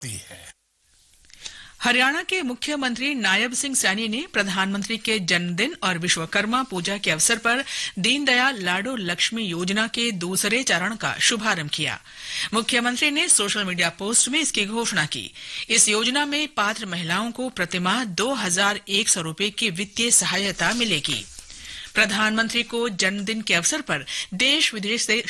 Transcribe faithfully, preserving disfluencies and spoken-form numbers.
है। हरियाणा के मुख्यमंत्री नायब सिंह सैनी ने प्रधानमंत्री के जन्मदिन और विश्वकर्मा पूजा के अवसर पर दीनदयाल लाडो लक्ष्मी योजना के दूसरे चरण का शुभारंभ किया। मुख्यमंत्री ने सोशल मीडिया पोस्ट में इसकी घोषणा की। इस योजना में पात्र महिलाओं को प्रतिमाह दो हजार एक सौ रूपये की वित्तीय सहायता मिलेगी। प्रधानमंत्री को जन्मदिन के अवसर पर देश विदेश से